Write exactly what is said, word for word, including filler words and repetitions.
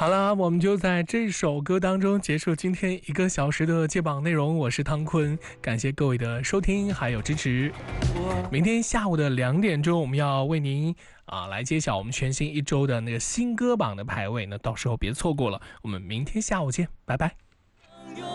好了，我们就在这首歌当中结束今天一个小时的揭榜内容。我是汤坤，感谢各位的收听还有支持。明天下午的两点钟，我们要为您啊来揭晓我们全新一周的那个新歌榜的排位，那到时候别错过了。我们明天下午见，拜拜。